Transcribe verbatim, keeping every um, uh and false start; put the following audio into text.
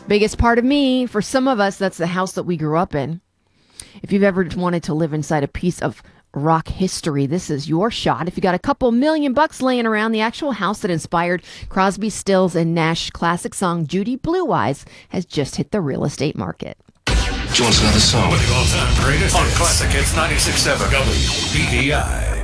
Biggest part of me. For some of us, that's the house that we grew up in. If you've ever wanted to live inside a piece of rock history, this is your shot. If you got a couple million bucks laying around, the actual house that inspired Crosby, Stills, and Nash classic song Judy Blue Eyes has just hit the real estate market. Join us another song. With the all-time greatest on Classic Hits ninety-six point seven W B E I.